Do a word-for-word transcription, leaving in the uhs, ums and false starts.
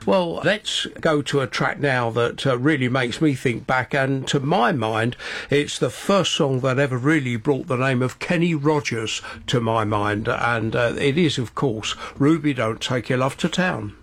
Well, let's go to a track now that uh, really makes me think back, and to my mind, it's the first song that ever really brought the name of Kenny Rogers to my mind, and uh, it is, of course, Ruby, Don't Take Your Love to Town.